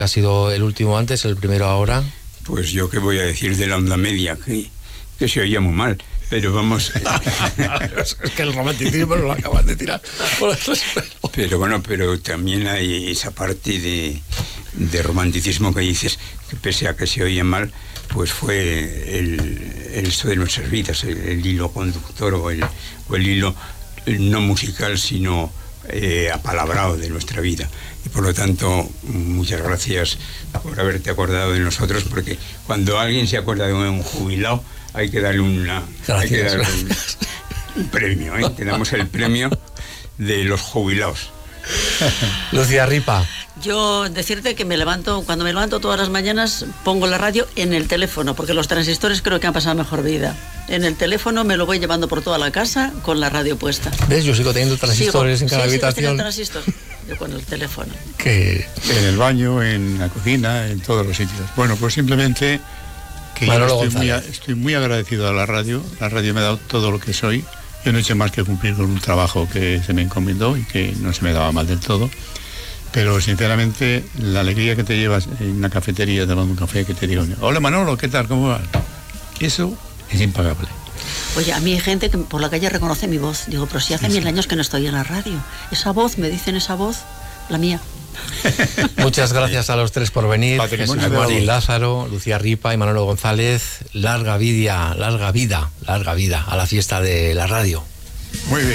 ¿Ha sido el último antes, el primero ahora? Pues yo qué voy a decir de la onda media, que se oía muy mal. Pero vamos... Es que el romanticismo lo acabas de tirar. Pero bueno, pero también hay esa parte de romanticismo que dices, que pese a que se oye mal, pues fue el esto de nuestras vidas, el hilo conductor o el hilo no musical, sino apalabrado de nuestra vida. Y por lo tanto, muchas gracias por haberte acordado de nosotros, porque cuando alguien se acuerda de un jubilado, hay que darle un premio, ¿eh? Te damos el premio de los jubilados. Lucía Ripa. Yo decirte que cuando me levanto todas las mañanas, pongo la radio en el teléfono, porque los transistores creo que han pasado mejor vida. En el teléfono me lo voy llevando por toda la casa con la radio puesta. ¿Ves? Yo sigo teniendo transistores en cada habitación. Yo con el teléfono. En el baño, en la cocina, en todos los sitios. Bueno, pues simplemente que yo estoy muy agradecido a la radio. La radio me ha dado todo lo que soy. Yo no he hecho más que cumplir con un trabajo que se me encomendó y que no se me daba mal del todo. Pero sinceramente, la alegría que te llevas en una cafetería tomando un café, que te digan, hola Manolo, ¿qué tal? ¿Cómo vas? Eso es impagable. Oye, a mí hay gente que por la calle reconoce mi voz. Digo, pero si hace 1000 años que no estoy en la radio. Esa voz, me dicen esa voz, la mía. Muchas gracias a los tres por venir. Jesús Marín Lázaro, Lucía Ripa y Manolo González. Larga vida a la fiesta de la radio. Muy bien.